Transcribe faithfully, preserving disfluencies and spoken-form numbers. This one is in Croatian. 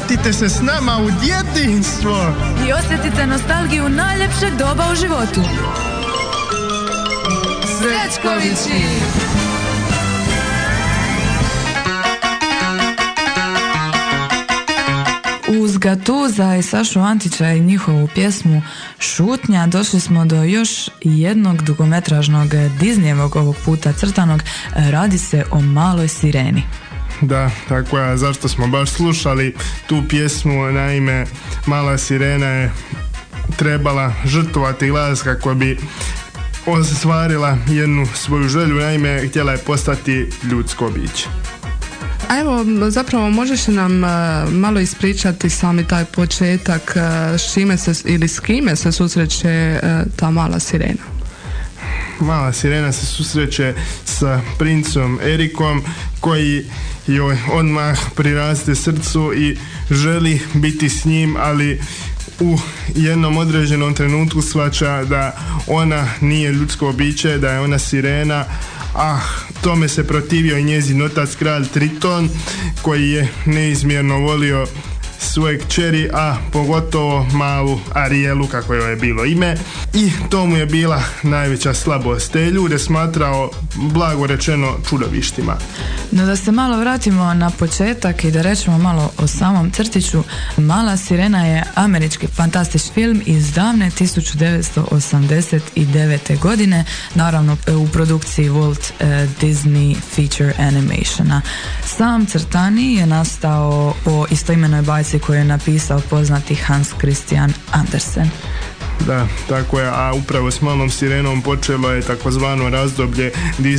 Vratite se s nama u djetinjstvo i osjetite nostalgiju najljepšeg doba u životu. Srećkovići! Uz Gatuza i Sašu Antića i njihovu pjesmu Šutnja došli smo do još jednog dugometražnog Disneyevog, ovog puta crtanog. Radi se o Maloj sireni. Da, tako je. Zašto smo baš slušali tu pjesmu? Naime, Mala sirena je trebala žrtvovati glas kako bi ostvarila jednu svoju želju. Naime, htjela je postati ljudsko biće. A evo, zapravo možeš nam uh, malo ispričati sami taj početak, uh, s čime se ili s kime se susreće uh, ta mala sirena? Mala sirena se susreće sa princom Erikom koji joj odmah priraste srcu i želi biti s njim, ali u jednom određenom trenutku shvaća da ona nije ljudsko biće, da je ona sirena. Ah, tome se protivio i njezin otac kralj Triton, koji je neizmjerno volio svoje kćeri, a pogotovo malu Arijelu, kako joj je bilo ime, i to mu je bila najveća slabost. Te ljude smatrao, blago rečeno, čudovištima. No da se malo vratimo na početak i da rečemo malo o samom crtiću. Mala sirena je američki fantastični film iz davne tisuću devetsto osamdeset devete. godine, naravno u produkciji Walt Disney Feature Animationa. Sam crtani je nastao po istoimenoj bajci koju je napisao poznati Hans Christian Andersen. Da, tako je, a upravo s Malom sirenom počelo je takozvano razdoblje